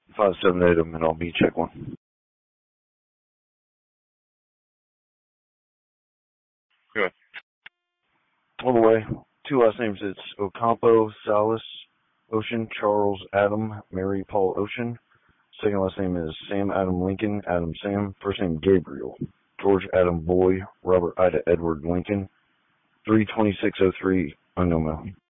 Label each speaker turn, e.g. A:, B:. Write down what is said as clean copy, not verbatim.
A: 578 them, and I'll be check one.
B: Good.
A: All the way. 2 last names. It's Ocampo, Salas, Ocean, Charles, Adam, Mary, Paul, Ocean. Second last name is Sam, Adam, Lincoln, Adam, Sam. First name, Gabriel. George, Adam, Boy, Robert, Ida, Edward, Lincoln. 32603, unknown.